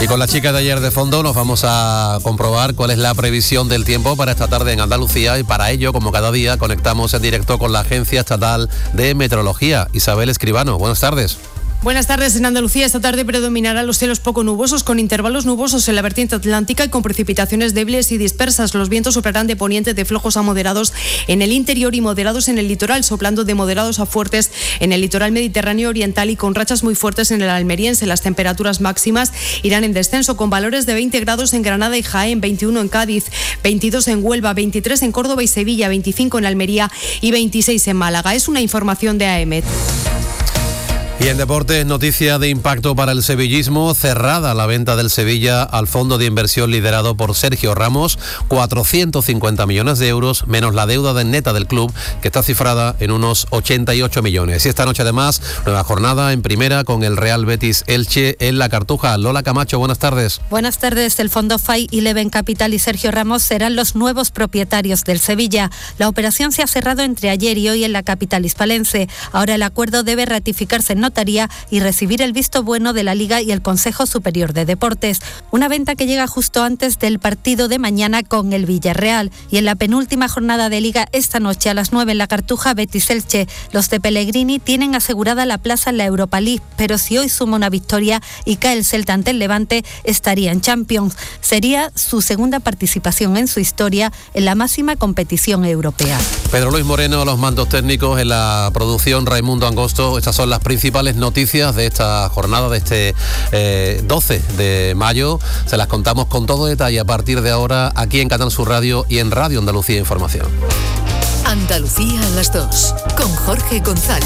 Y con la chica de ayer de fondo nos vamos a comprobar cuál es la previsión del tiempo para esta tarde en Andalucía, y para ello, como cada día, conectamos en directo con la Agencia Estatal de Meteorología. Isabel Escribano, buenas tardes. Buenas tardes. En Andalucía esta tarde predominarán los cielos poco nubosos, con intervalos nubosos en la vertiente atlántica y con precipitaciones débiles y dispersas. Los vientos soplarán de poniente de flojos a moderados en el interior y moderados en el litoral, soplando de moderados a fuertes en el litoral mediterráneo oriental y con rachas muy fuertes en el almeriense. Las temperaturas máximas irán en descenso, con valores de 20 grados en Granada y Jaén, 21 en Cádiz, 22 en Huelva, 23 en Córdoba y Sevilla, 25 en Almería y 26 en Málaga. Es una información de AEMET. Y en deportes, noticia de impacto para el sevillismo: cerrada la venta del Sevilla al fondo de inversión liderado por Sergio Ramos, 450 millones de euros, menos la deuda neta del club, que está cifrada en unos 88 millones. Y esta noche además, nueva jornada en primera con el Real Betis Elche en La Cartuja. Lola Camacho, buenas tardes. Buenas tardes. El fondo FI11 Capital y Sergio Ramos serán los nuevos propietarios del Sevilla. La operación se ha cerrado entre ayer y hoy en la capital hispalense. Ahora el acuerdo debe ratificarse en notaría y recibir el visto bueno de la Liga y el Consejo Superior de Deportes. Una venta que llega justo antes del partido de mañana con el Villarreal. Y en la penúltima jornada de Liga esta noche a las 9 en La Cartuja, Betis Elche. Los de Pellegrini tienen asegurada la plaza en la Europa League, pero si hoy suma una victoria y cae el Celta ante el Levante, estaría en Champions. Sería su segunda participación en su historia en la máxima competición europea. Pedro Luis Moreno, los mandos técnicos, en la producción Raimundo Angosto. Estas son las principales noticias de esta jornada, de este 12 de mayo. Se las contamos con todo detalle a partir de ahora aquí en Canal Sur Radio y en Radio Andalucía Información. Andalucía a las 2 con Jorge González.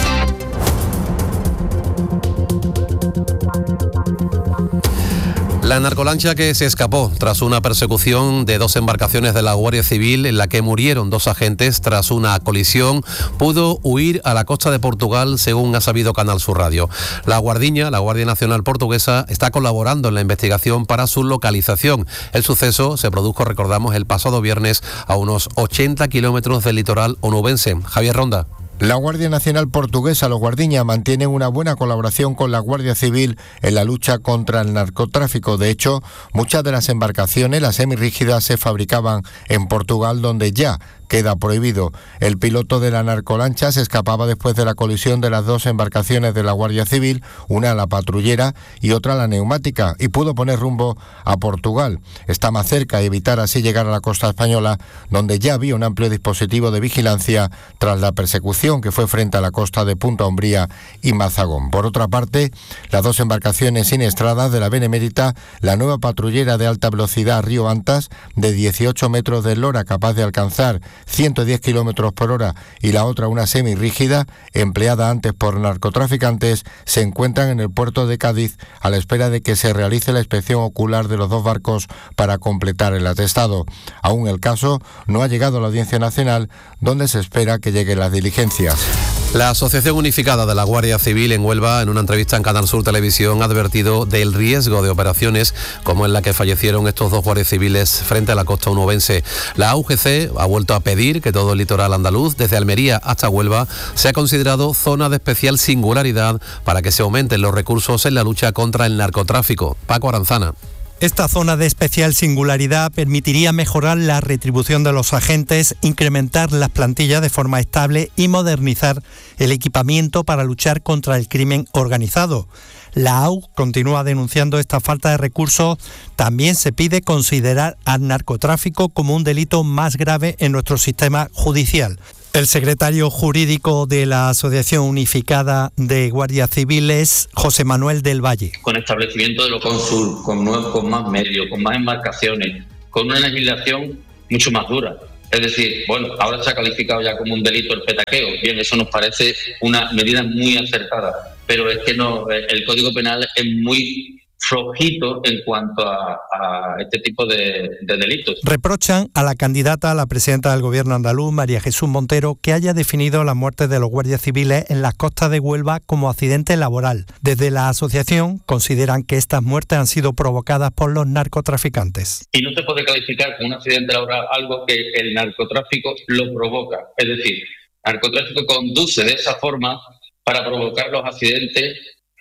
La narcolancha que se escapó tras una persecución de 2 embarcaciones de la Guardia Civil en la que murieron 2 agentes tras una colisión pudo huir a la costa de Portugal, según ha sabido Canal Sur Radio. La Guardia Nacional Portuguesa, está colaborando en la investigación para su localización. El suceso se produjo, recordamos, el pasado viernes a unos 80 kilómetros del litoral onubense. Javier Ronda. La Guardia Nacional Portuguesa, los guardiñas, mantienen una buena colaboración con la Guardia Civil en la lucha contra el narcotráfico. De hecho, muchas de las embarcaciones, las semirrígidas, se fabricaban en Portugal, donde ya queda prohibido. El piloto de la narcolancha se escapaba después de la colisión de las 2 embarcaciones de la Guardia Civil, una la patrullera y otra la neumática, y pudo poner rumbo a Portugal. Está más cerca y evitar así llegar a la costa española, donde ya había un amplio dispositivo de vigilancia tras la persecución que fue frente a la costa de Punta Umbría y Mazagón. Por otra parte, las 2 embarcaciones siniestradas de la Benemérita, la nueva patrullera de alta velocidad Río Antas, de 18 metros de eslora, capaz de alcanzar 110 kilómetros por hora, y la otra, una semirrígida, empleada antes por narcotraficantes, se encuentran en el puerto de Cádiz a la espera de que se realice la inspección ocular de los 2 barcos para completar el atestado. Aún el caso no ha llegado a la Audiencia Nacional, donde se espera que lleguen las diligencias. La Asociación Unificada de la Guardia Civil en Huelva, en una entrevista en Canal Sur Televisión, ha advertido del riesgo de operaciones como en la que fallecieron estos 2 guardias civiles frente a la costa onubense. La UGC ha vuelto a pedir que todo el litoral andaluz, desde Almería hasta Huelva, sea considerado zona de especial singularidad para que se aumenten los recursos en la lucha contra el narcotráfico. Paco Aranzana. Esta zona de especial singularidad permitiría mejorar la retribución de los agentes, incrementar las plantillas de forma estable y modernizar el equipamiento para luchar contra el crimen organizado. La AU continúa denunciando esta falta de recursos. También se pide considerar al narcotráfico como un delito más grave en nuestro sistema judicial. El secretario jurídico de la Asociación Unificada de Guardias Civiles, José Manuel del Valle. Con establecimiento de los cónsul, con más medios, con más embarcaciones, con una legislación mucho más dura. Es decir, bueno, ahora se ha calificado ya como un delito el petaqueo. Bien, eso nos parece una medida muy acertada, pero es que no, el Código Penal es muy flojito en cuanto a este tipo de delitos. Reprochan a la candidata a la presidenta del Gobierno andaluz, María Jesús Montero, que haya definido la muerte de los guardias civiles en las costas de Huelva como accidente laboral. Desde la asociación consideran que estas muertes han sido provocadas por los narcotraficantes. Y no se puede calificar como un accidente laboral algo que el narcotráfico lo provoca. Es decir, el narcotráfico conduce de esa forma para provocar los accidentes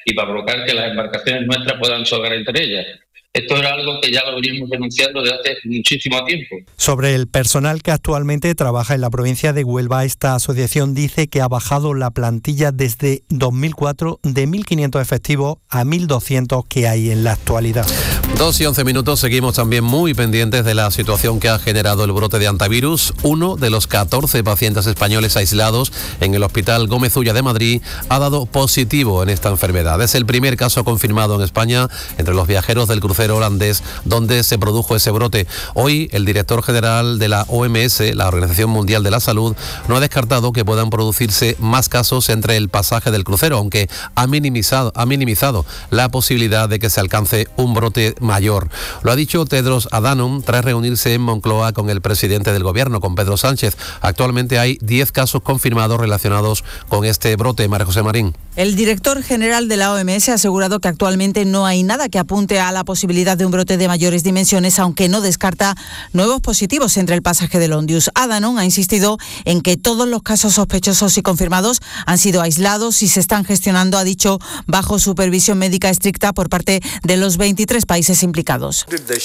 y para provocar que las embarcaciones nuestras puedan chocar entre ellas. Esto era algo que ya lo veníamos denunciando desde hace muchísimo tiempo. Sobre el personal que actualmente trabaja en la provincia de Huelva, esta asociación dice que ha bajado la plantilla desde 2004 de 1.500 efectivos a 1.200 que hay en la actualidad. 2 y 11 minutos, seguimos también muy pendientes de la situación que ha generado el brote de antivirus. Uno de los 14 pacientes españoles aislados en el Hospital Gómez Ulla de Madrid ha dado positivo en esta enfermedad. Es el primer caso confirmado en España entre los viajeros del crucero holandés donde se produjo ese brote. Hoy el director general de la OMS, la Organización Mundial de la Salud, no ha descartado que puedan producirse más casos entre el pasaje del crucero, aunque ha minimizado la posibilidad de que se alcance un brote mayor. Lo ha dicho Tedros Adhanom tras reunirse en Moncloa con el presidente del gobierno, con Pedro Sánchez. Actualmente hay 10 casos confirmados relacionados con este brote. María José Marín. El director general de la OMS ha asegurado que actualmente no hay nada que apunte a la posibilidad de un brote de mayores dimensiones, aunque no descarta nuevos positivos entre el pasaje del Ondius. Adhanom ha insistido en que todos los casos sospechosos y confirmados han sido aislados y se están gestionando, ha dicho, bajo supervisión médica estricta por parte de los 23 países implicados.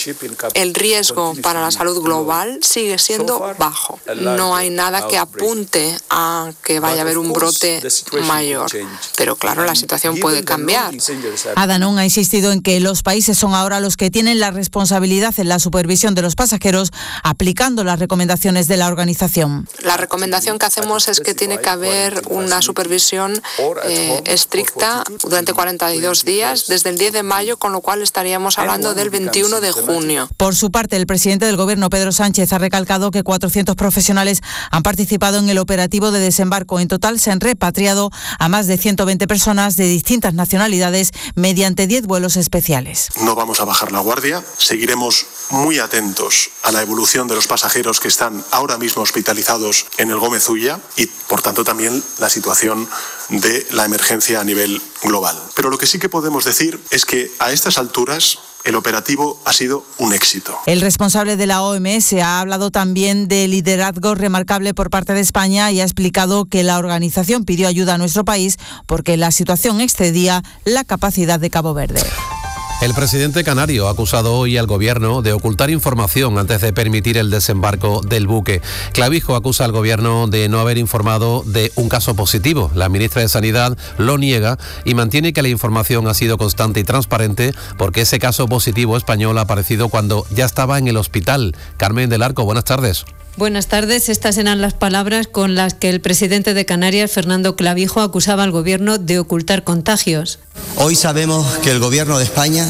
El riesgo para la salud global sigue siendo bajo. No hay nada que apunte a que vaya a haber un brote mayor. Pero claro, la situación puede cambiar. Adhanom ha insistido en que los países son ahora los que tienen la responsabilidad en la supervisión de los pasajeros, aplicando las recomendaciones de la organización. La recomendación que hacemos es que tiene que haber una supervisión estricta durante 42 días, desde el 10 de mayo, con lo cual estaríamos hablando del 21 de junio. Por su parte, el presidente del Gobierno, Pedro Sánchez, ha recalcado que 400 profesionales han participado en el operativo de desembarco. En total se han repatriado a más de 120 personas de distintas nacionalidades mediante 10 vuelos especiales. No vamos a bajar la guardia, seguiremos muy atentos a la evolución de los pasajeros que están ahora mismo hospitalizados en el Gómez Ulla y, por tanto, también la situación de la emergencia a nivel global. Pero lo que sí que podemos decir es que a estas alturas el operativo ha sido un éxito. El responsable de la OMS ha hablado también de liderazgo remarcable por parte de España y ha explicado que la organización pidió ayuda a nuestro país porque la situación excedía la capacidad de Cabo Verde. El presidente canario ha acusado hoy al gobierno de ocultar información antes de permitir el desembarco del buque. Clavijo acusa al gobierno de no haber informado de un caso positivo. La ministra de Sanidad lo niega y mantiene que la información ha sido constante y transparente porque ese caso positivo español ha aparecido cuando ya estaba en el hospital. Carmen del Arco, buenas tardes. Buenas tardes. Estas eran las palabras con las que el presidente de Canarias, Fernando Clavijo, acusaba al gobierno de ocultar contagios. Hoy sabemos que el gobierno de España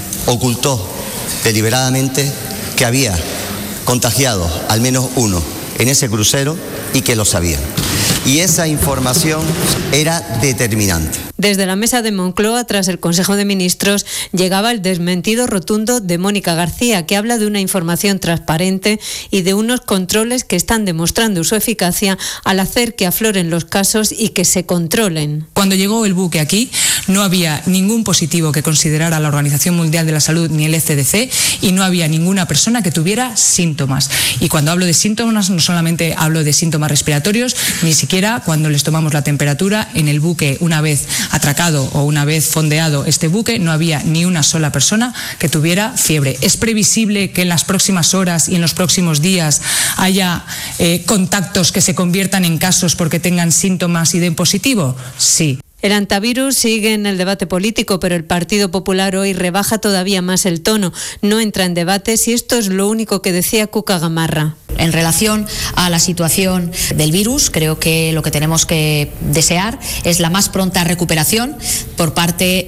ocultó deliberadamente que había contagiado al menos uno en ese crucero y que lo sabían. Y esa información era determinante. Desde la mesa de Moncloa, tras el Consejo de Ministros, llegaba el desmentido rotundo de Mónica García, que habla de una información transparente y de unos controles que están demostrando su eficacia al hacer que afloren los casos y que se controlen. Cuando llegó el buque aquí, no había ningún positivo que considerara la Organización Mundial de la Salud ni el ECDC y no había ninguna persona que tuviera síntomas. Y cuando hablo de síntomas, no solamente hablo de síntomas respiratorios, ni siquiera cuando les tomamos la temperatura en el buque, una vez atracado o una vez fondeado este buque, no había ni una sola persona que tuviera fiebre. ¿Es previsible que en las próximas horas y en los próximos días haya contactos que se conviertan en casos porque tengan síntomas y den positivo? Sí. El antivirus sigue en el debate político, pero el Partido Popular hoy rebaja todavía más el tono. No entra en debates y esto es lo único que decía Cuca Gamarra. En relación a la situación del virus, creo que lo que tenemos que desear es la más pronta recuperación por parte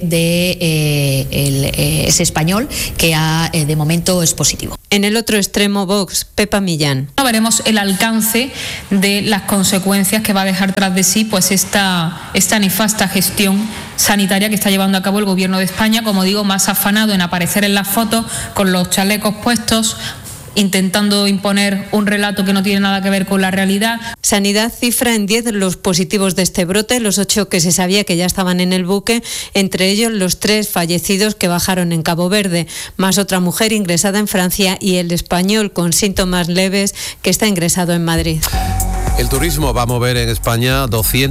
de ese español que de momento es positivo. En el otro extremo, Vox, Pepa Millán. Veremos el alcance de las consecuencias que va a dejar tras de sí pues esta nefasta gestión sanitaria que está llevando a cabo el Gobierno de España, como digo, más afanado en aparecer en las fotos con los chalecos puestos, intentando imponer un relato que no tiene nada que ver con la realidad. Sanidad cifra en 10 los positivos de este brote, los 8 que se sabía que ya estaban en el buque, entre ellos los 3 fallecidos que bajaron en Cabo Verde, más otra mujer ingresada en Francia y el español con síntomas leves que está ingresado en Madrid. El turismo va a mover en España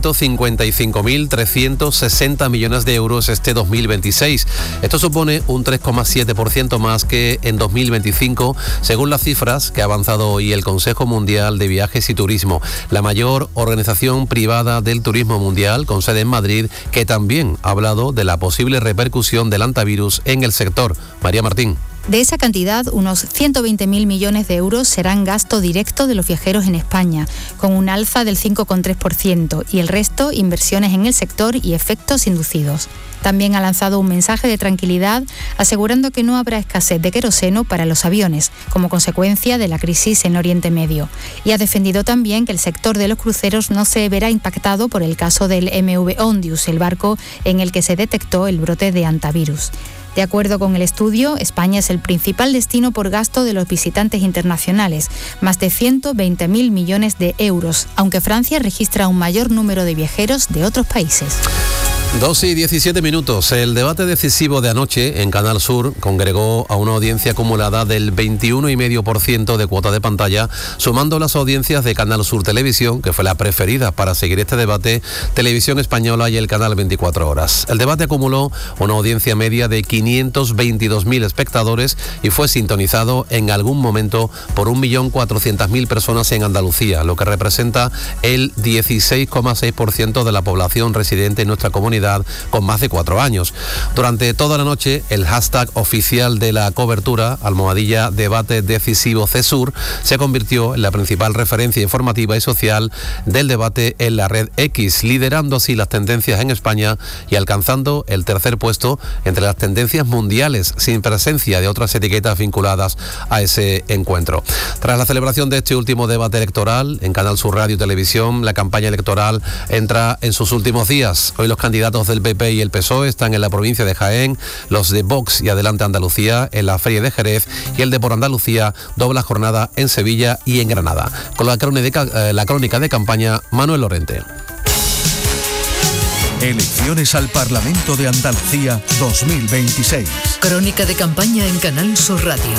255.360 millones de euros este 2026. Esto supone un 3,7% más que en 2025, según las cifras que ha avanzado hoy el Consejo Mundial de Viajes y Turismo, la mayor organización privada del turismo mundial, con sede en Madrid, que también ha hablado de la posible repercusión del hantavirus en el sector. María Martín. De esa cantidad, unos 120.000 millones de euros serán gasto directo de los viajeros en España, con un alza del 5,3%, y el resto inversiones en el sector y efectos inducidos. También ha lanzado un mensaje de tranquilidad, asegurando que no habrá escasez de queroseno para los aviones, como consecuencia de la crisis en Oriente Medio. Y ha defendido también que el sector de los cruceros no se verá impactado por el caso del MV Ondius, el barco en el que se detectó el brote de hantavirus. De acuerdo con el estudio, España es el principal destino por gasto de los visitantes internacionales, más de 120.000 millones de euros, aunque Francia registra un mayor número de viajeros de otros países. 2:17. El debate decisivo de anoche en Canal Sur congregó a una audiencia acumulada del 21,5% de cuota de pantalla, sumando las audiencias de Canal Sur Televisión, que fue la preferida para seguir este debate, Televisión Española y el canal 24 Horas. El debate acumuló una audiencia media de 522.000 espectadores y fue sintonizado en algún momento por 1.400.000 personas en Andalucía, lo que representa el 16,6% de la población residente en nuestra comunidad, con más de 4 años. Durante toda la noche, el hashtag oficial de la cobertura, #debate decisivo CESUR, se convirtió en la principal referencia informativa y social del debate en la red X, liderando así las tendencias en España y alcanzando el tercer puesto entre las tendencias mundiales, sin presencia de otras etiquetas vinculadas a ese encuentro. Tras la celebración de este último debate electoral en Canal Sur Radio y Televisión, la campaña electoral entra en sus últimos días. Hoy los candidatos del PP y el PSOE están en la provincia de Jaén, los de Vox y Adelante Andalucía en la Feria de Jerez, y el de Por Andalucía dobla jornada en Sevilla y en Granada. Con la crónica de campaña, Manuel Lorente. Elecciones al Parlamento de Andalucía 2026. Crónica de campaña en Canal Sur Radio.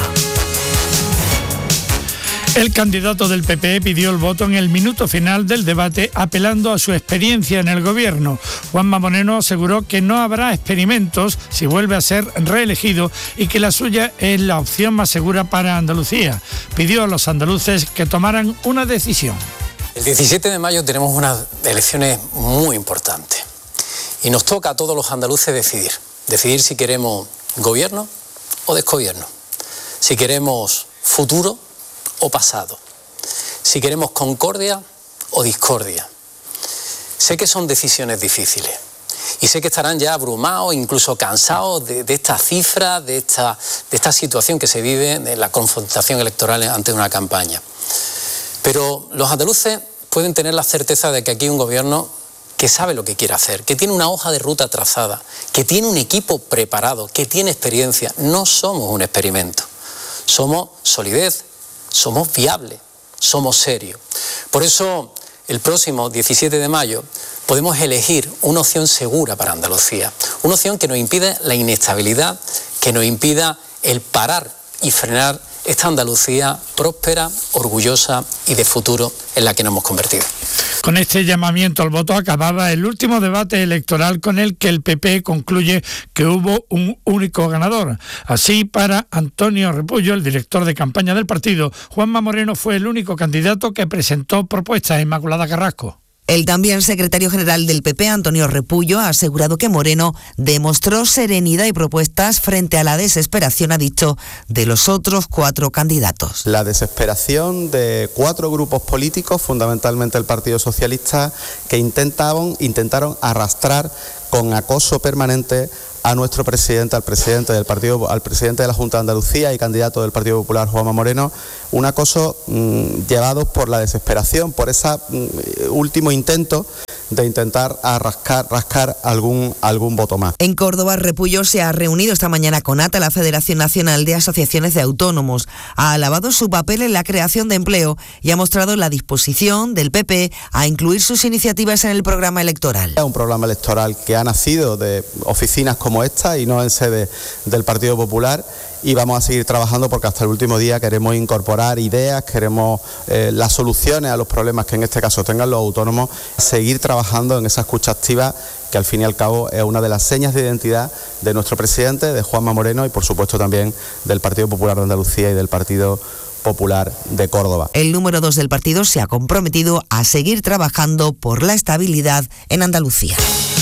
El candidato del PP pidió el voto en el minuto final del debate, apelando a su experiencia en el gobierno. Juanma Moreno aseguró que no habrá experimentos si vuelve a ser reelegido y que la suya es la opción más segura para Andalucía. Pidió a los andaluces que tomaran una decisión. El 17 de mayo tenemos unas elecciones muy importantes y nos toca a todos los andaluces decidir si queremos gobierno o desgobierno, si queremos futuro o pasado, si queremos concordia o discordia. Sé que son decisiones difíciles y sé que estarán ya abrumados, incluso cansados de esta cifra, de esta situación que se vive, de la confrontación electoral ante una campaña. Pero los andaluces pueden tener la certeza de que aquí hay un gobierno que sabe lo que quiere hacer, que tiene una hoja de ruta trazada, que tiene un equipo preparado, que tiene experiencia. No somos un experimento, somos solidez, somos viables, somos serios. Por eso, el próximo 17 de mayo podemos elegir una opción segura para Andalucía, una opción que nos impida la inestabilidad, que nos impida el parar y frenar esta Andalucía próspera, orgullosa y de futuro en la que nos hemos convertido. Con este llamamiento al voto acababa el último debate electoral, con el que el PP concluye que hubo un único ganador. Así, para Antonio Repullo, el director de campaña del partido, Juanma Moreno fue el único candidato que presentó propuestas a Inmaculada Carrasco. El también secretario general del PP, Antonio Repullo, ha asegurado que Moreno demostró serenidad y propuestas frente a la desesperación, ha dicho, de los otros 4 candidatos. La desesperación de 4 grupos políticos, fundamentalmente el Partido Socialista, que intentaron arrastrar con acoso permanente a nuestro presidente, al presidente de la Junta de Andalucía y candidato del Partido Popular, Juanma Moreno, un acoso llevado por la desesperación, por ese último intento de intentar rascar algún voto más. En Córdoba, Repullo se ha reunido esta mañana con ATA, la Federación Nacional de Asociaciones de Autónomos. Ha alabado su papel en la creación de empleo y ha mostrado la disposición del PP a incluir sus iniciativas en el programa electoral. Un programa electoral que ha nacido de oficinas como esta y no en sede del Partido Popular, y vamos a seguir trabajando porque hasta el último día queremos incorporar ideas, queremos las soluciones a los problemas que en este caso tengan los autónomos, seguir trabajando en esa escucha activa que al fin y al cabo es una de las señas de identidad de nuestro presidente, de Juanma Moreno y por supuesto también del Partido Popular de Andalucía y del Partido Popular de Córdoba. El número 2 del partido se ha comprometido a seguir trabajando por la estabilidad en Andalucía.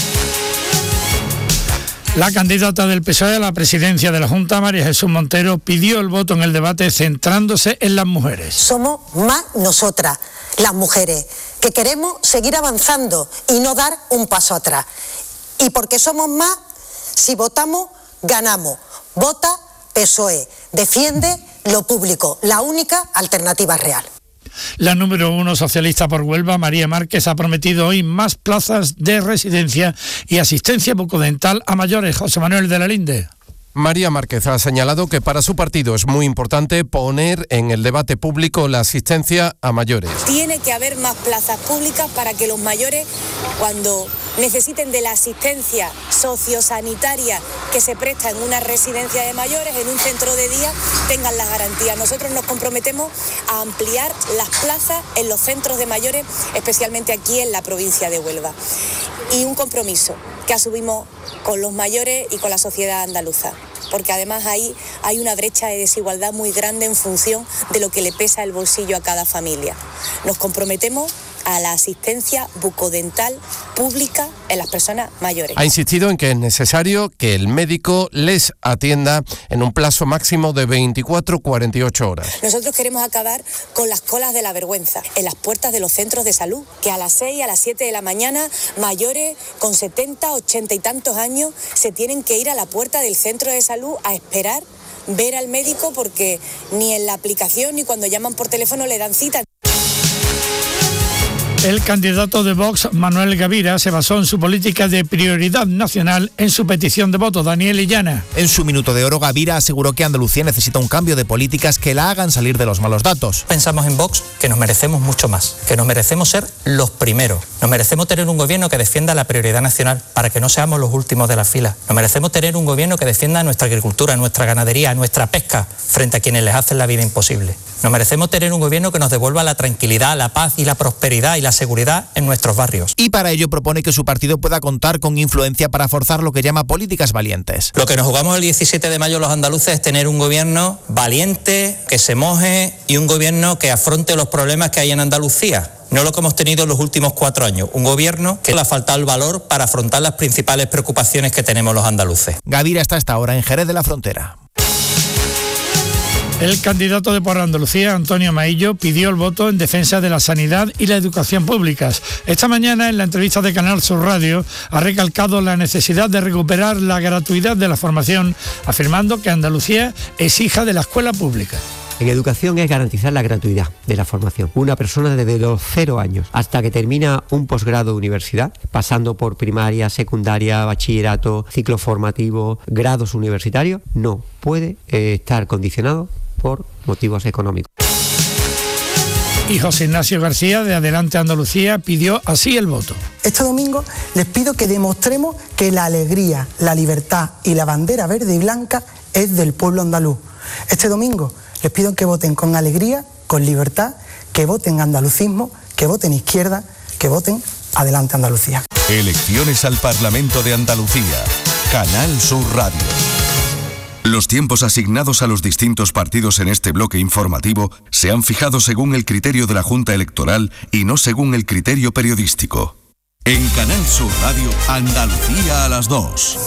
La candidata del PSOE a la presidencia de la Junta, María Jesús Montero, pidió el voto en el debate centrándose en las mujeres. Somos más nosotras, las mujeres, que queremos seguir avanzando y no dar un paso atrás. Y porque somos más, si votamos, ganamos. Vota PSOE, defiende lo público, la única alternativa real. La número 1 socialista por Huelva, María Márquez, ha prometido hoy más plazas de residencia y asistencia bucodental a mayores. José Manuel de la Linde. María Márquez ha señalado que para su partido es muy importante poner en el debate público la asistencia a mayores. Tiene que haber más plazas públicas para que los mayores, cuando necesiten de la asistencia sociosanitaria que se presta en una residencia de mayores, en un centro de día, tengan las garantías. Nosotros nos comprometemos a ampliar las plazas en los centros de mayores, especialmente aquí en la provincia de Huelva. Y un compromiso que asumimos con los mayores y con la sociedad andaluza, porque además ahí hay una brecha de desigualdad muy grande en función de lo que le pesa el bolsillo a cada familia. Nos comprometemos a la asistencia bucodental pública en las personas mayores. Ha insistido en que es necesario que el médico les atienda en un plazo máximo de 24-48 horas. Nosotros queremos acabar con las colas de la vergüenza en las puertas de los centros de salud, que a las 6, a las 7 de la mañana, mayores con 70, 80 y tantos años se tienen que ir a la puerta del centro de salud a esperar ver al médico porque ni en la aplicación ni cuando llaman por teléfono le dan cita. El candidato de Vox, Manuel Gavira, se basó en su política de prioridad nacional en su petición de voto. Daniel Illana. En su minuto de oro, Gavira aseguró que Andalucía necesita un cambio de políticas que la hagan salir de los malos datos. Pensamos en Vox que nos merecemos mucho más, que nos merecemos ser los primeros. Nos merecemos tener un gobierno que defienda la prioridad nacional para que no seamos los últimos de la fila. Nos merecemos tener un gobierno que defienda nuestra agricultura, nuestra ganadería, nuestra pesca frente a quienes les hacen la vida imposible. Nos merecemos tener un gobierno que nos devuelva la tranquilidad, la paz y la prosperidad y la seguridad en nuestros barrios. Y para ello propone que su partido pueda contar con influencia para forzar lo que llama políticas valientes. Lo que nos jugamos el 17 de mayo los andaluces es tener un gobierno valiente, que se moje y un gobierno que afronte los problemas que hay en Andalucía. No lo que hemos tenido en los últimos 4 años. Un gobierno que le ha faltado el valor para afrontar las principales preocupaciones que tenemos los andaluces. Gavira está hasta ahora en Jerez de la Frontera. El candidato de Por Andalucía, Antonio Maillo, pidió el voto en defensa de la sanidad y la educación públicas. Esta mañana, en la entrevista de Canal Sur Radio, ha recalcado la necesidad de recuperar la gratuidad de la formación, afirmando que Andalucía es hija de la escuela pública. En educación es garantizar la gratuidad de la formación. Una persona desde los 0 años hasta que termina un posgrado de universidad, pasando por primaria, secundaria, bachillerato, ciclo formativo, grados universitarios, no puede estar condicionado por motivos económicos. Y José Ignacio García, de Adelante Andalucía, pidió así el voto. Este domingo les pido que demostremos que la alegría, la libertad y la bandera verde y blanca es del pueblo andaluz. Este domingo les pido que voten con alegría, con libertad, que voten andalucismo, que voten izquierda, que voten Adelante Andalucía. Elecciones al Parlamento de Andalucía. Canal Sur Radio. Los tiempos asignados a los distintos partidos en este bloque informativo se han fijado según el criterio de la Junta Electoral y no según el criterio periodístico. En Canal Sur Radio, Andalucía a las 2.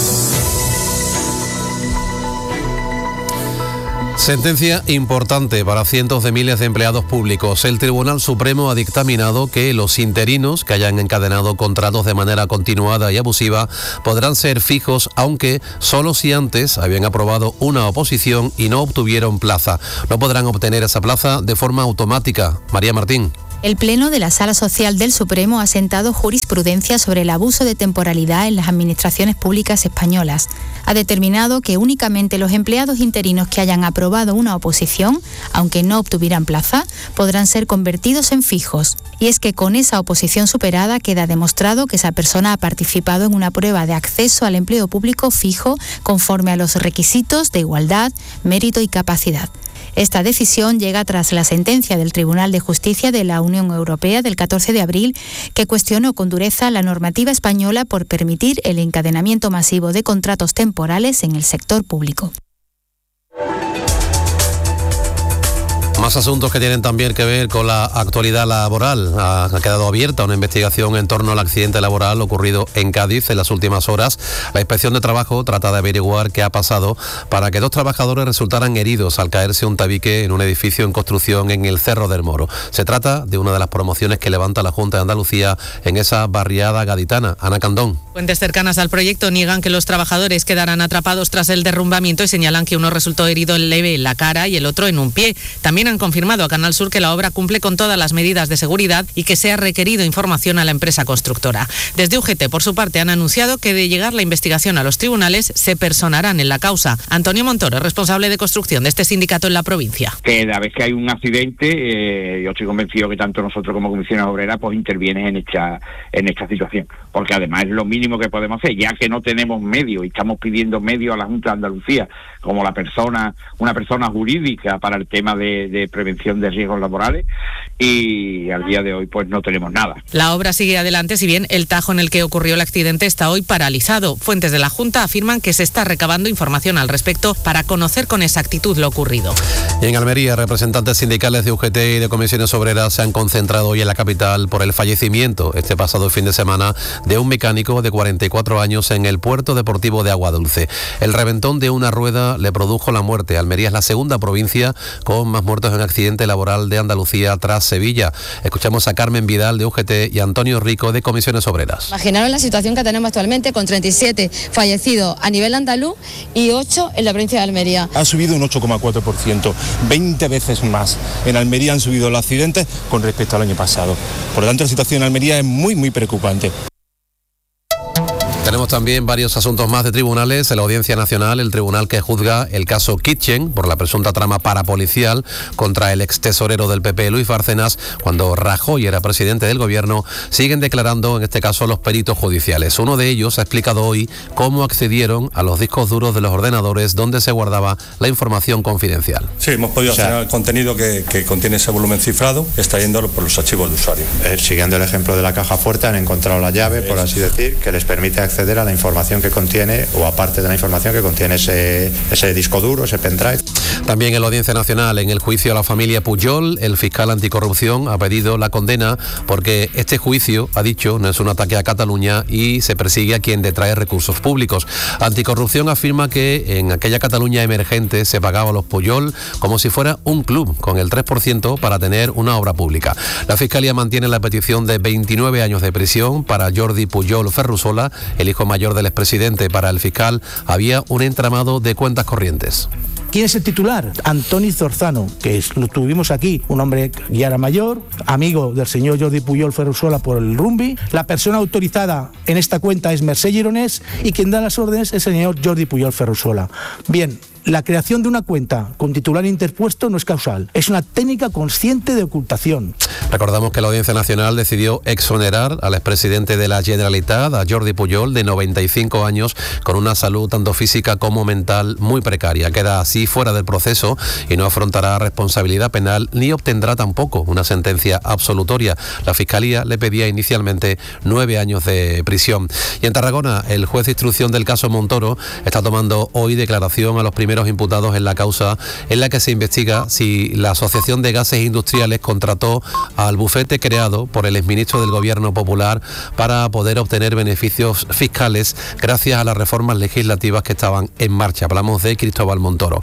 Sentencia importante para cientos de miles de empleados públicos. El Tribunal Supremo ha dictaminado que los interinos que hayan encadenado contratos de manera continuada y abusiva podrán ser fijos, aunque solo si antes habían aprobado una oposición y no obtuvieron plaza. No podrán obtener esa plaza de forma automática. María Martín. El Pleno de la Sala Social del Supremo ha sentado jurisprudencia sobre el abuso de temporalidad en las administraciones públicas españolas. Ha determinado que únicamente los empleados interinos que hayan aprobado una oposición, aunque no obtuvieran plaza, podrán ser convertidos en fijos. Y es que con esa oposición superada queda demostrado que esa persona ha participado en una prueba de acceso al empleo público fijo conforme a los requisitos de igualdad, mérito y capacidad. Esta decisión llega tras la sentencia del Tribunal de Justicia de la Unión Europea del 14 de abril, que cuestionó con dureza la normativa española por permitir el encadenamiento masivo de contratos temporales en el sector público. Más asuntos que tienen también que ver con la actualidad laboral. Ha quedado abierta una investigación en torno al accidente laboral ocurrido en Cádiz en las últimas horas. La Inspección de Trabajo trata de averiguar qué ha pasado para que 2 trabajadores resultaran heridos al caerse un tabique en un edificio en construcción en el Cerro del Moro. Se trata de una de las promociones que levanta la Junta de Andalucía en esa barriada gaditana. Ana Candón. Fuentes cercanas al proyecto niegan que los trabajadores quedaran atrapados tras el derrumbamiento y señalan que uno resultó herido leve en la cara y el otro en un pie. También han confirmado a Canal Sur que la obra cumple con todas las medidas de seguridad y que se ha requerido información a la empresa constructora. Desde UGT, por su parte, han anunciado que de llegar la investigación a los tribunales se personarán en la causa. Antonio Montoro, responsable de construcción de este sindicato en la provincia. Que a vez que hay un accidente, yo estoy convencido que tanto nosotros como Comisiones Obreras pues intervienen en esta situación, porque además es lo mínimo que podemos hacer, ya que no tenemos medios y estamos pidiendo medios a la Junta de Andalucía como una persona jurídica para el tema de prevención de riesgos laborales, y al día de hoy pues no tenemos nada. La obra sigue adelante, si bien el tajo en el que ocurrió el accidente está hoy paralizado. Fuentes de la Junta afirman que se está recabando información al respecto para conocer con exactitud lo ocurrido. Y en Almería, representantes sindicales de UGT y de Comisiones Obreras se han concentrado hoy en la capital por el fallecimiento este pasado fin de semana de un mecánico de 44 años en el puerto deportivo de Aguadulce. El reventón de una rueda le produjo la muerte. Almería es la segunda provincia con más muertos en accidente laboral de Andalucía tras Sevilla. Escuchamos a Carmen Vidal de UGT y a Antonio Rico de Comisiones Obreras. Imaginaros la situación que tenemos actualmente con 37 fallecidos a nivel andaluz y 8 en la provincia de Almería. Ha subido un 8,4%, 20 veces más. En Almería han subido los accidentes con respecto al año pasado. Por lo tanto, la situación en Almería es muy preocupante. Tenemos también varios asuntos más de tribunales. En la Audiencia Nacional, el tribunal que juzga el caso Kitchen por la presunta trama parapolicial contra el ex tesorero del PP, Luis Bárcenas, cuando Rajoy era presidente del gobierno, siguen declarando en este caso los peritos judiciales. Uno de ellos ha explicado hoy cómo accedieron a los discos duros de los ordenadores donde se guardaba la información confidencial. Sí, hemos podido acceder al contenido que contiene ese volumen cifrado, extrayéndolo por los archivos de usuario. Siguiendo el ejemplo de la caja fuerte, han encontrado la llave, por así decir, que les permite acceder a la información que contiene, o aparte de la información que contiene ese disco duro, ese pendrive. También en la Audiencia Nacional, en el juicio a la familia Pujol, el fiscal anticorrupción ha pedido la condena porque este juicio, ha dicho, no es un ataque a Cataluña y se persigue a quien detrae recursos públicos. Anticorrupción afirma que en aquella Cataluña emergente se pagaba a los Pujol como si fuera un club, con el 3% para tener una obra pública. La Fiscalía mantiene la petición de 29 años de prisión para Jordi Pujol Ferrusola, el hijo mayor del expresidente. Para el fiscal había un entramado de cuentas corrientes. ¿Quién es el titular? Antoni Zorzano, que lo tuvimos aquí, un hombre ya era mayor, amigo del señor Jordi Pujol Ferrusola por el Rumbi. La persona autorizada en esta cuenta es Mercè Gironès y quien da las órdenes es el señor Jordi Pujol Ferrusola. Bien, la creación de una cuenta con titular interpuesto no es causal, es una técnica consciente de ocultación. Recordamos que la Audiencia Nacional decidió exonerar al expresidente de la Generalitat, a Jordi Pujol, de 95 años, con una salud tanto física como mental muy precaria. Queda así fuera del proceso y no afrontará responsabilidad penal ni obtendrá tampoco una sentencia absolutoria. La Fiscalía le pedía inicialmente 9 años de prisión. Y en Tarragona, el juez de instrucción del caso Montoro está tomando hoy declaración a los primeros imputados en la causa en la que se investiga si la Asociación de Gases Industriales contrató al bufete creado por el exministro del Gobierno Popular para poder obtener beneficios fiscales gracias a las reformas legislativas que estaban en marcha. Hablamos de Cristóbal Montoro.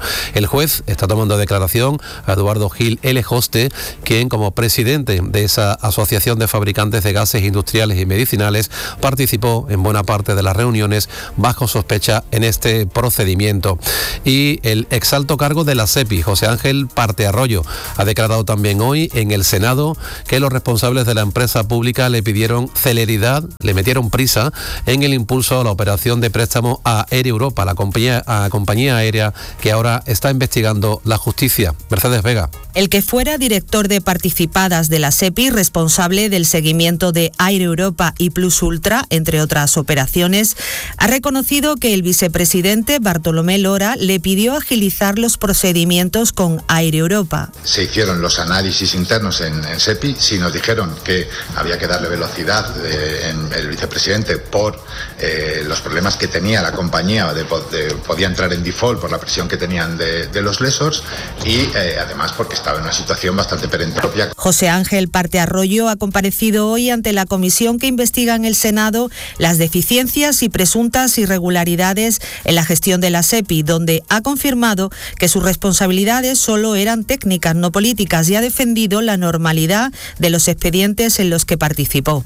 El juez está tomando declaración a Eduardo Gil L. Juste, quien como presidente de esa Asociación de Fabricantes de Gases Industriales y Medicinales participó en buena parte de las reuniones bajo sospecha en este procedimiento. Y el exalto cargo de la SEPI, José Ángel Partearroyo, ha declarado también hoy en el Senado que los responsables de la empresa pública le pidieron celeridad, le metieron prisa en el impulso a la operación de préstamo a Air Europa, la compañía aérea que ahora está investigando la justicia. Mercedes Vega. El que fuera director de participadas de la SEPI, responsable del seguimiento de Air Europa y Plus Ultra, entre otras operaciones, ha reconocido que el vicepresidente Bartolomé Lora le pidió agilizar los procedimientos con Air Europa. Se hicieron los análisis internos en SEPI, sí nos dijeron que había que darle velocidad el vicepresidente por los problemas que tenía la compañía, podía entrar en default por la presión que tenían de los lessors y además porque estaba en una situación bastante peremptoria. José Ángel Partearroyo ha comparecido hoy ante la comisión que investiga en el Senado las deficiencias y presuntas irregularidades en la gestión de la SEPI, donde ha confirmado que sus responsabilidades solo eran técnicas, no políticas, y ha defendido la normalidad de los expedientes en los que participó.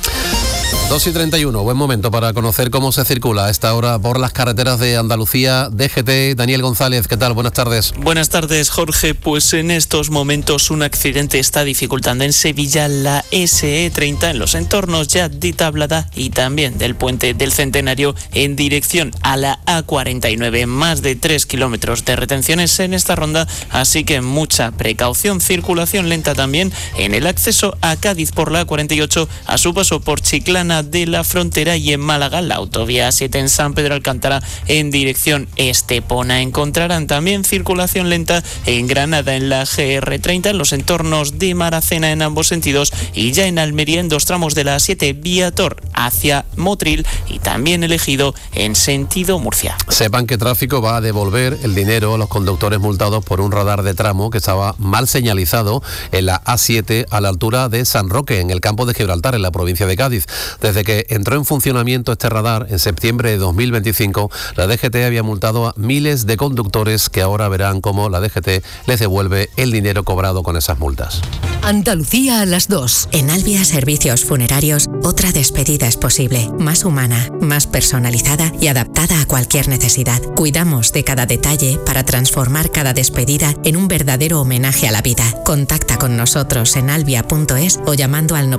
2:31, buen momento para conocer cómo se circula a esta hora por las carreteras de Andalucía. DGT, Daniel González, ¿qué tal? Buenas tardes. Buenas tardes, Jorge. Pues en estos momentos un accidente está dificultando en Sevilla la SE30 en los entornos ya de Tablada y también del Puente del Centenario en dirección a la A49. Más de 3 kilómetros de retenciones en esta ronda, así que mucha precaución. Circulación lenta también en el acceso a Cádiz por la A48 a su paso por Chiclana de la Frontera y en Málaga, la autovía 7 en San Pedro Alcántara en dirección Estepona. Encontrarán también circulación lenta en Granada en la GR30 en los entornos de Maracena en ambos sentidos y ya en Almería en 2 tramos de la A7 vía Tor hacia Motril y también el Ejido en sentido Murcia. Sepan que Tráfico va a devolver el dinero a los conductores multados por un radar de tramo que estaba mal señalizado en la A7 a la altura de San Roque, en el campo de Gibraltar, en la provincia de Cádiz. Desde que entró en funcionamiento este radar en septiembre de 2025, la DGT había multado a miles de conductores que ahora verán cómo la DGT les devuelve el dinero cobrado con esas multas. Andalucía a las 2. En Albia Servicios Funerarios, otra despedida es posible, más humana, más personalizada y adaptada a cualquier necesidad. Cuidamos de cada detalle para transformar cada despedida en un verdadero homenaje a la vida. Contacta con nosotros en albia.es o llamando al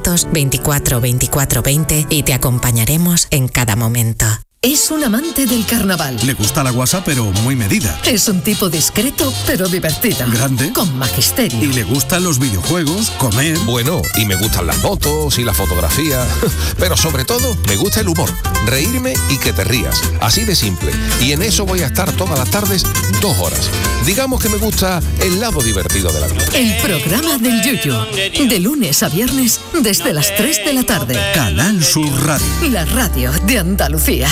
924 24 20 y te acompañaremos en cada momento. Es un amante del carnaval. Le gusta la guasa, pero muy medida. Es un tipo discreto, pero divertido. Grande. Con magisterio. Y le gustan los videojuegos, comer. Bueno, y me gustan las motos y la fotografía. Pero sobre todo, me gusta el humor. Reírme y que te rías. Así de simple. Y en eso voy a estar todas las tardes 2 horas. Digamos que me gusta el lado divertido de la vida. El programa del Yuyu. De lunes a viernes, desde las 3 de la tarde. Canal Sur Radio. La radio de Andalucía.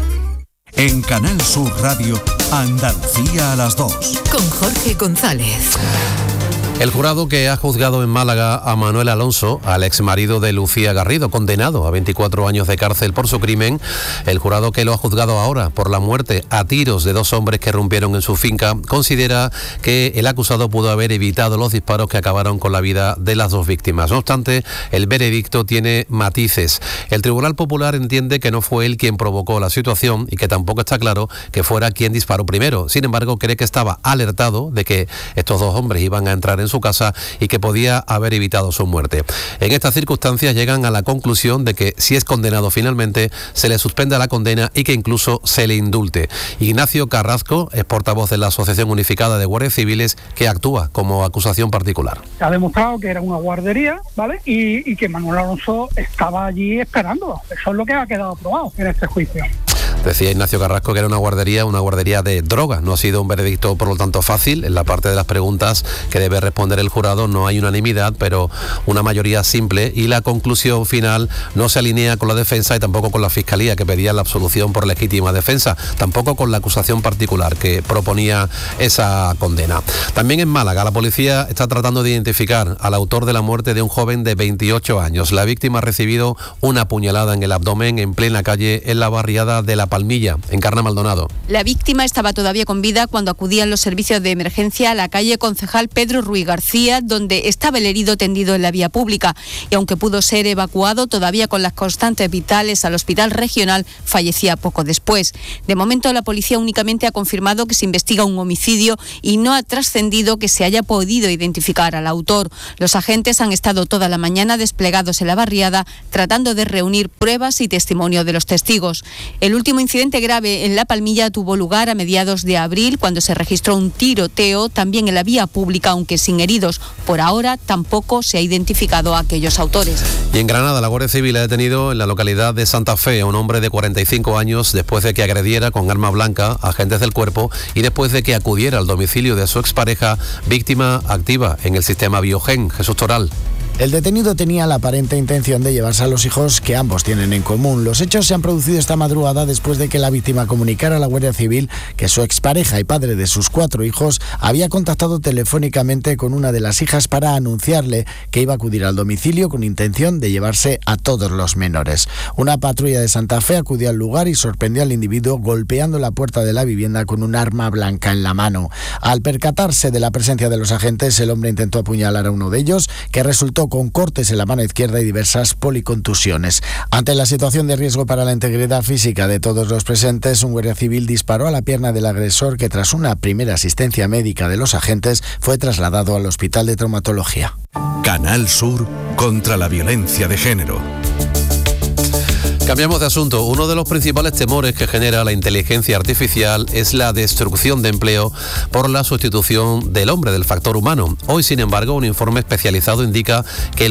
En Canal Sur Radio, Andalucía a las 2. Con Jorge González. El jurado que ha juzgado en Málaga a Manuel Alonso, al exmarido de Lucía Garrido, condenado a 24 años de cárcel por su crimen, el jurado que lo ha juzgado ahora por la muerte a tiros de 2 hombres que irrumpieron en su finca, considera que el acusado pudo haber evitado los disparos que acabaron con la vida de las 2 víctimas. No obstante, el veredicto tiene matices. El Tribunal Popular entiende que no fue él quien provocó la situación y que tampoco está claro que fuera quien disparó primero. Sin embargo, cree que estaba alertado de que estos 2 hombres iban a entrar en su casa y que podía haber evitado su muerte. En estas circunstancias llegan a la conclusión de que si es condenado finalmente, se le suspenda la condena y que incluso se le indulte. Ignacio Carrasco es portavoz de la Asociación Unificada de Guardias Civiles, que actúa como acusación particular. Se ha demostrado que era una guardería, ¿vale? Y que Manuel Alonso estaba allí esperándolo. Eso es lo que ha quedado probado en este juicio. Decía Ignacio Carrasco que era una guardería de drogas. No ha sido un veredicto, por lo tanto, fácil. En la parte de las preguntas que debe responder el jurado no hay unanimidad, pero una mayoría simple, y la conclusión final no se alinea con la defensa y tampoco con la Fiscalía, que pedía la absolución por legítima defensa, tampoco con la acusación particular que proponía esa condena. También en Málaga, la policía está tratando de identificar al autor de la muerte de un joven de 28 años. La víctima ha recibido una puñalada en el abdomen en plena calle en la barriada de La Paz, Palmilla. Encarna Maldonado. La víctima estaba todavía con vida cuando acudían los servicios de emergencia a la calle Concejal Pedro Ruiz García, donde estaba el herido tendido en la vía pública. Y aunque pudo ser evacuado todavía con las constantes vitales al hospital regional, fallecía poco después. De momento, la policía únicamente ha confirmado que se investiga un homicidio y no ha trascendido que se haya podido identificar al autor. Los agentes han estado toda la mañana desplegados en la barriada tratando de reunir pruebas y testimonio de los testigos. El último incidente grave en La Palmilla tuvo lugar a mediados de abril, cuando se registró un tiroteo también en la vía pública, aunque sin heridos. Por ahora tampoco se ha identificado a aquellos autores. Y en Granada, la Guardia Civil ha detenido en la localidad de Santa Fe a un hombre de 45 años después de que agrediera con arma blanca a agentes del cuerpo y después de que acudiera al domicilio de su expareja, víctima activa en el sistema Biogen. Jesús Toral. El detenido tenía la aparente intención de llevarse a los hijos que ambos tienen en común. Los hechos se han producido esta madrugada después de que la víctima comunicara a la Guardia Civil que su expareja y padre de sus 4 hijos había contactado telefónicamente con una de las hijas para anunciarle que iba a acudir al domicilio con intención de llevarse a todos los menores. Una patrulla de Santa Fe acudió al lugar y sorprendió al individuo golpeando la puerta de la vivienda con un arma blanca en la mano. Al percatarse de la presencia de los agentes, el hombre intentó apuñalar a uno de ellos, que resultó con cortes en la mano izquierda y diversas policontusiones. Ante la situación de riesgo para la integridad física de todos los presentes, un guardia civil disparó a la pierna del agresor, que tras una primera asistencia médica de los agentes fue trasladado al hospital de traumatología. Canal Sur contra la violencia de género. Cambiamos de asunto. Uno de los principales temores que genera la inteligencia artificial es la destrucción de empleo por la sustitución del hombre, del factor humano. Hoy, sin embargo, un informe especializado indica que el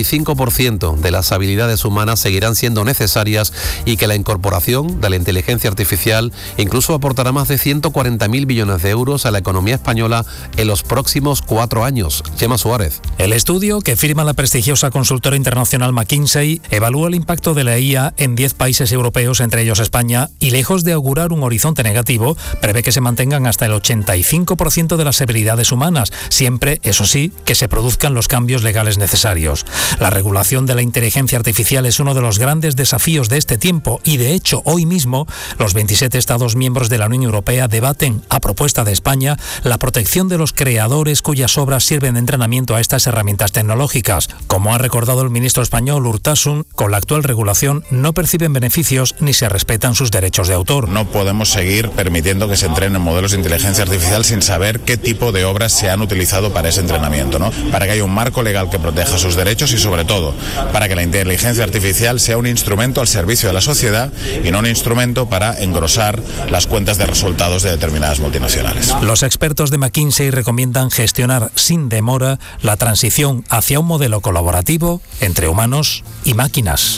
85% de las habilidades humanas seguirán siendo necesarias y que la incorporación de la inteligencia artificial incluso aportará más de 140.000 millones de euros a la economía española en los próximos 4 años. Chema Suárez. El estudio, que firma la prestigiosa consultora internacional McKinsey, evalúa el impacto de la IA en 10 países europeos, entre ellos España, y lejos de augurar un horizonte negativo, prevé que se mantengan hasta el 85% de las habilidades humanas, siempre, eso sí, que se produzcan los cambios legales necesarios. La regulación de la inteligencia artificial es uno de los grandes desafíos de este tiempo y, de hecho, hoy mismo, los 27 Estados miembros de la Unión Europea debaten, a propuesta de España, la protección de los creadores cuyas obras sirven de entrenamiento a estas herramientas tecnológicas. Como ha recordado el ministro español Urtasun, con la actual regulación no perciben beneficios ni se respetan sus derechos de autor. No podemos seguir permitiendo que se entrenen modelos de inteligencia artificial sin saber qué tipo de obras se han utilizado para ese entrenamiento, ¿no? Para que haya un marco legal que proteja sus derechos y, sobre todo, para que la inteligencia artificial sea un instrumento al servicio de la sociedad y no un instrumento para engrosar las cuentas de resultados de determinadas multinacionales. Los expertos de McKinsey recomiendan gestionar sin demora la transición hacia un modelo colaborativo entre humanos y máquinas.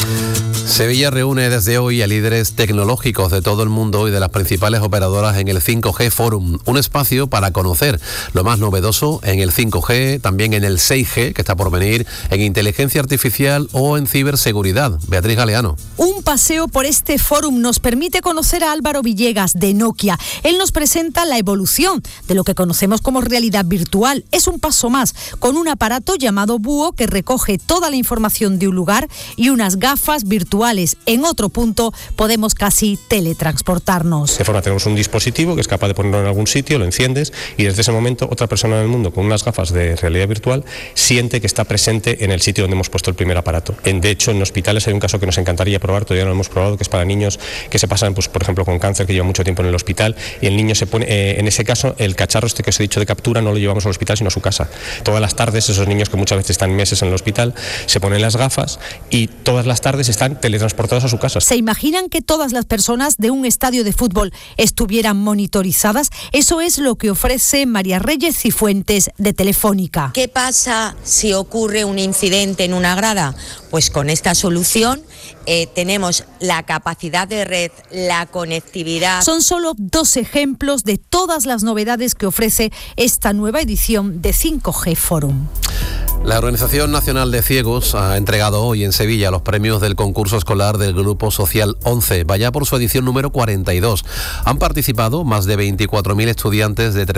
Sevilla reúne desde hoy a líderes tecnológicos de todo el mundo y de las principales operadoras en el 5G Forum, un espacio para conocer lo más novedoso en el 5G, también en el 6G, que está por venir, en inteligencia artificial o en ciberseguridad. Beatriz Galeano. Un paseo por este Forum nos permite conocer a Álvaro Villegas, de Nokia. Él nos presenta la evolución de lo que conocemos como realidad virtual. Es un paso más, con un aparato llamado Búho que recoge toda la información de un lugar y unas gafas virtuales. En otro punto podemos casi teletransportarnos. De forma tenemos un dispositivo que es capaz de ponerlo en algún sitio, lo enciendes y desde ese momento otra persona en el mundo con unas gafas de realidad virtual siente que está presente en el sitio donde hemos puesto el primer aparato. De hecho, en hospitales hay un caso que nos encantaría probar, todavía no lo hemos probado, que es para niños que se pasan, pues, por ejemplo, con cáncer, que llevan mucho tiempo en el hospital, y el niño se pone, en ese caso, el cacharro este que os he dicho de captura no lo llevamos al hospital sino a su casa. Todas las tardes esos niños que muchas veces están meses en el hospital se ponen las gafas y todas las tardes están teletransportados a su casa. ¿Se imaginan que todas las personas de un estadio de fútbol estuvieran monitorizadas? Eso es lo que ofrece María Reyes Cifuentes, de Telefónica. ¿Qué pasa si ocurre un incidente en una grada? Pues con esta solución tenemos la capacidad de red, la conectividad. Son solo 2 ejemplos de todas las novedades que ofrece esta nueva edición de 5G Forum. La Organización Nacional de Ciegos ha entregado hoy en Sevilla los premios del concurso escolar del Grupo Social 11, vaya por su edición número 42. Han participado más de 24.000 estudiantes de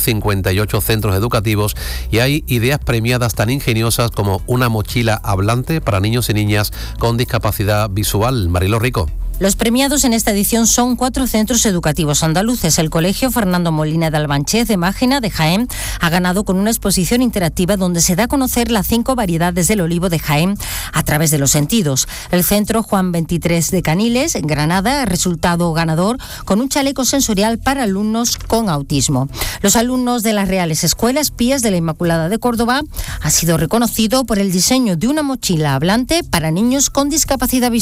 358 centros educativos y hay ideas premiadas tan ingeniosas como una mochila hablante para niños y niñas con discapacidad visual. Mariló Rico. Los premiados en esta edición son 4 centros educativos andaluces. El Colegio Fernando Molina de Albanchez de Mágina, de Jaén, ha ganado con una exposición interactiva donde se da a conocer las 5 variedades del olivo de Jaén a través de los sentidos. El Centro Juan 23 de Caniles, en Granada, ha resultado ganador con un chaleco sensorial para alumnos con autismo. Los alumnos de las Reales Escuelas Pías de la Inmaculada de Córdoba han sido reconocidos por el diseño de una mochila hablante para niños con discapacidad visual.